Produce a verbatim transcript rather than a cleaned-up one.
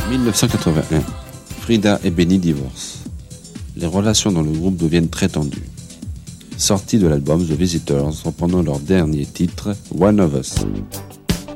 dix-neuf cent quatre-vingt-un, Frida et Benny divorcent. Les relations dans le groupe deviennent très tendues. Sortie de l'album The Visitors, reprenant leur dernier titre, One of Us.